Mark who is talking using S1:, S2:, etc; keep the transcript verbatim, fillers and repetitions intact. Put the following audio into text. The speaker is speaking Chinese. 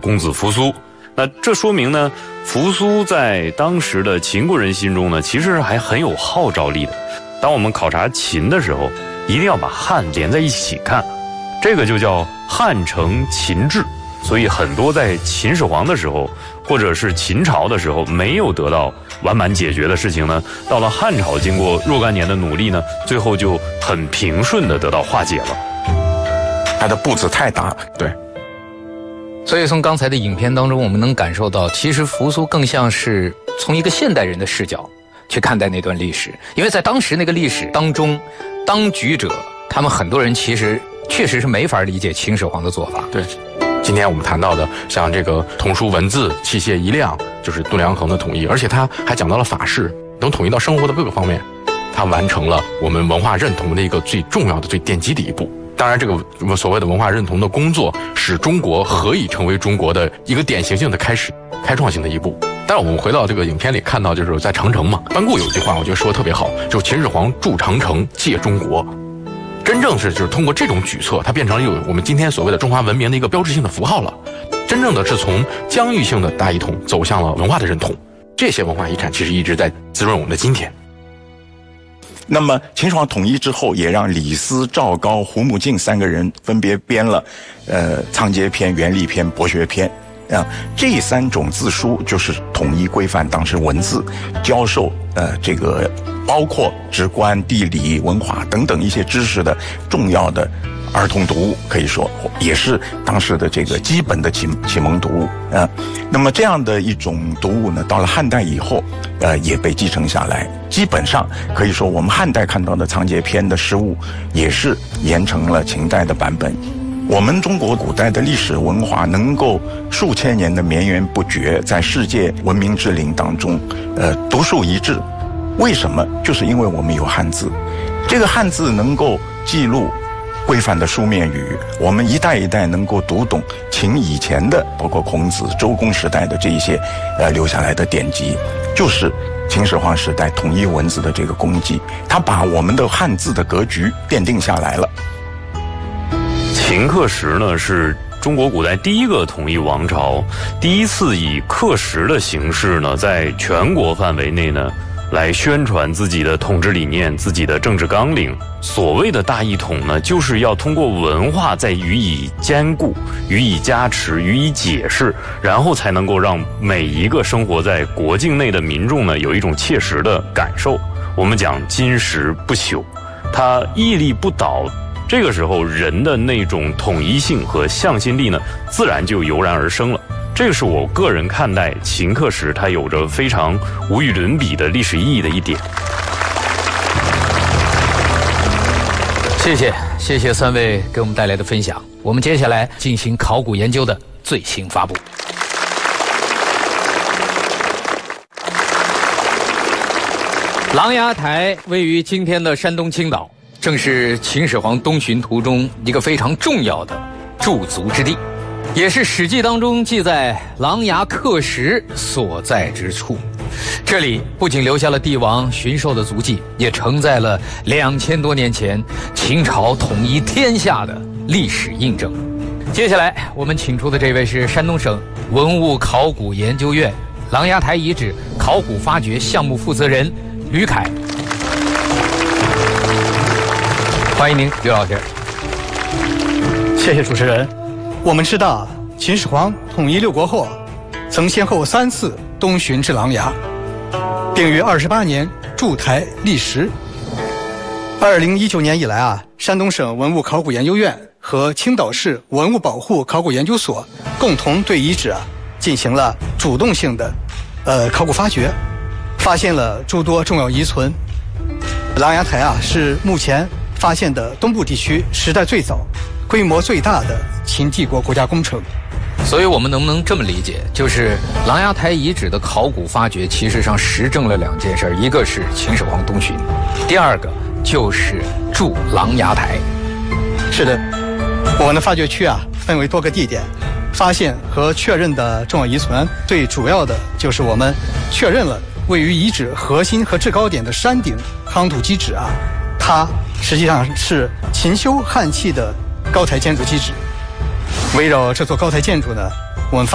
S1: 公子扶苏。那这说明呢，扶苏在当时的秦国人心中呢，其实还很有号召力的。当我们考察秦的时候，一定要把汉连在一起看，这个就叫汉承秦制。所以很多在秦始皇的时候，或者是秦朝的时候没有得到完满解决的事情呢，到了汉朝经过若干年的努力呢，最后就很平顺的得到化解了。
S2: 它的步子太大了，对。
S3: 所以从刚才的影片当中，我们能感受到，其实扶苏更像是从一个现代人的视角去看待那段历史，因为在当时那个历史当中，当局者他们很多人其实确实是没法理解秦始皇的做法。
S2: 对，今天我们谈到的像这个童书文字、器械一量，就是度量衡的统一，而且他还讲到了法式，能统一到生活的各个方面，他完成了我们文化认同的一个最重要的、最奠基的一步。当然，这个所谓的文化认同的工作，使中国何以成为中国的一个典型性的开始、开创性的一步。但我们回到这个影片里看到，就是在长城嘛，班固有一句话，我觉得说得特别好，就是秦始皇筑长城，借中国。真正是就是通过这种举措，它变成了有我们今天所谓的中华文明的一个标志性的符号了。真正的是从疆域性的大一统走向了文化的认同。这些文化遗产其实一直在滋润我们的今天。
S4: 那么秦始皇统一之后，也让李斯、赵高、胡穆敬三个人分别编了呃仓颉篇、元历篇、博学篇啊，这三种字书就是统一规范当时文字教授呃这个包括直观、地理、文化等等一些知识的重要的儿童读物，可以说也是当时的这个基本的启启蒙读物啊。那么这样的一种读物呢，到了汉代以后，呃，也被继承下来。基本上可以说，我们汉代看到的仓颉篇的诗物，也是沿承了秦代的版本。我们中国古代的历史文化能够数千年的绵延不绝，在世界文明之林当中，呃，独树一帜。为什么？就是因为我们有汉字，这个汉字能够记录规范的书面语，我们一代一代能够读懂秦以前的，包括孔子、周公时代的这一些呃留下来的典籍，就是秦始皇时代统一文字的这个功绩，他把我们的汉字的格局奠定下来了。
S1: 秦刻石呢，是中国古代第一个统一王朝，第一次以刻石的形式呢，在全国范围内呢，来宣传自己的统治理念、自己的政治纲领。所谓的大一统呢，就是要通过文化再予以兼顾、予以加持、予以解释，然后才能够让每一个生活在国境内的民众呢，有一种切实的感受。我们讲金石不朽，它屹立不倒。这个时候，人的那种统一性和向心力呢，自然就油然而生了。这个是我个人看待秦刻石它有着非常无与伦比的历史意义的一点。
S3: 谢谢，谢谢三位给我们带来的分享。我们接下来进行考古研究的最新发布。琅琊台位于今天的山东青岛，正是秦始皇东巡途中一个非常重要的驻足之地，也是《史记》当中记载琅琊刻石所在之处。这里不仅留下了帝王巡狩的足迹，也承载了两千多年前秦朝统一天下的历史印证。接下来我们请出的这位是山东省文物考古研究院琅琊台遗址考古发掘项目负责人吕凯。欢迎您，吕老师。
S5: 谢谢主持人。我们知道，秦始皇统一六国后，曾先后三次东巡至琅琊，并于二十八年筑台立石。二零一九年以来啊，山东省文物考古研究院和青岛市文物保护考古研究所共同对遗址啊进行了主动性的呃考古发掘，发现了诸多重要遗存。琅琊台啊是目前发现的东部地区时代最早、规模最大的秦帝国国家工程。
S3: 所以我们能不能这么理解，就是琅琊台遗址的考古发掘其实上实证了两件事，一个是秦始皇东巡，第二个就是筑琅琊台。
S5: 是的，我们的发掘区啊分为多个地点，发现和确认的重要遗存，最主要的就是我们确认了位于遗址核心和制高点的山顶夯土基址啊，它实际上是秦修汉砌的高台建筑基址。围绕这座高台建筑呢，